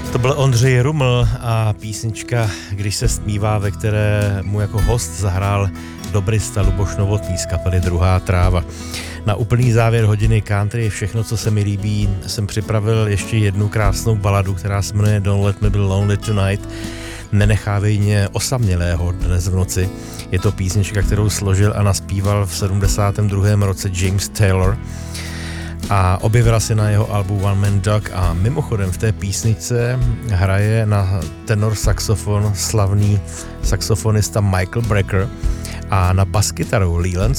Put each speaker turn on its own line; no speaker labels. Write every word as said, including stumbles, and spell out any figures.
To byl Ondřej Ruml a písnička Když se stmívá, ve které mu jako host zahrál dobrista Luboš Novotný z kapely Druhá tráva. Na úplný závěr hodiny country je všechno, co se mi líbí. Jsem připravil ještě jednu krásnou baladu, která se jmenuje Don't Let Me Be Lonely Tonight. Nenechávej mě osamělého dnes v noci. Je to písnička, kterou složil a naspíval v sedmdesátém druhém roce James Taylor a objevila se na jeho albu One Man Dog a mimochodem v té písničce hraje na tenor saxofon slavný saxofonista Michael Brecker a na baskytaru Leland